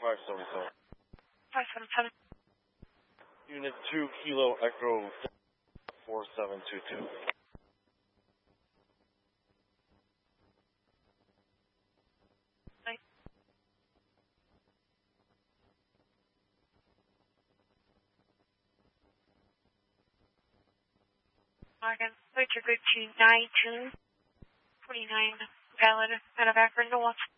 577. 577. Unit 2, Kilo Echo 4722. Morgan, Richard Good to 1949, valid out of Akron North.